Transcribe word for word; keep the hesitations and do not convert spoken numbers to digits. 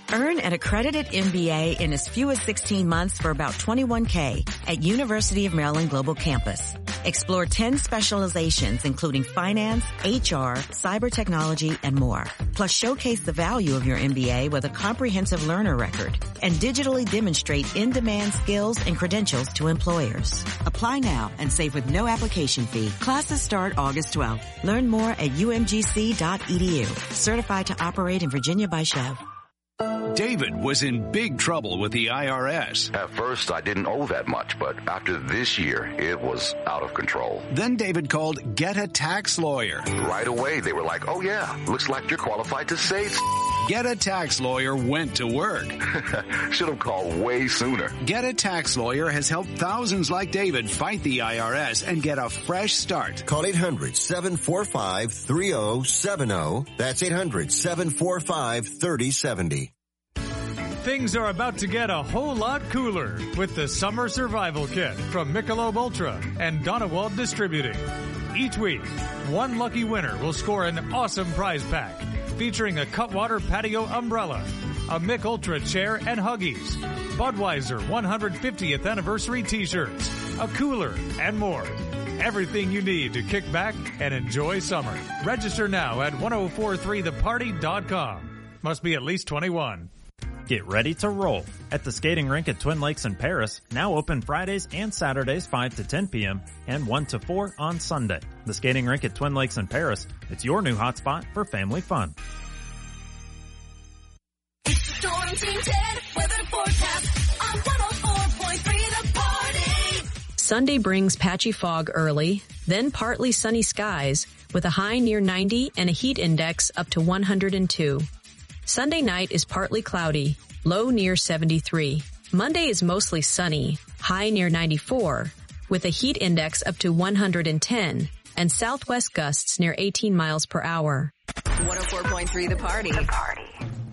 Earn an accredited M B A in as few as sixteen months for about twenty-one K at University of Maryland Global Campus. Explore ten specializations including finance, H R, cyber technology, and more. Plus showcase the value of your M B A with a comprehensive learner record and digitally demonstrate in-demand skills and credentials to employers. Apply now and save with no application fee. Classes start August twelfth. Learn more at U M G C dot E D U. Certified to operate in Virginia by Chev. David was in big trouble with the I R S. At first, I didn't owe that much, but after this year, it was out of control. Then David called Get a Tax Lawyer. Right away, they were like, oh yeah, looks like you're qualified to save. Get a Tax Lawyer went to work. Should have called way sooner. Get a Tax Lawyer has helped thousands like David fight the I R S and get a fresh start. Call eight hundred, seven four five, three oh seven oh. That's eight hundred, seven four five, three oh seven oh. Things are about to get a whole lot cooler with the Summer Survival Kit from Michelob Ultra and Donewald Distributing. Each week, one lucky winner will score an awesome prize pack featuring a Cutwater patio umbrella, a Mich Ultra chair and Huggies, Budweiser one hundred fiftieth anniversary t-shirts, a cooler, and more. Everything you need to kick back and enjoy summer. Register now at ten forty-three the party dot com. Must be at least twenty-one. Get ready to roll at the skating rink at Twin Lakes in Paris, now open Fridays and Saturdays five to ten p.m. and one to four on Sunday. The skating rink at Twin Lakes in Paris, it's your new hotspot for family fun. It's the Storm Team ten weather forecast on one oh four point three The Party. Sunday brings patchy fog early, then partly sunny skies with a high near ninety and a heat index up to one hundred two. Sunday night is partly cloudy, low near seventy-three. Monday is mostly sunny, high near ninety-four, with a heat index up to one hundred ten, and southwest gusts near eighteen miles per hour. one oh four point three The Party. The Party.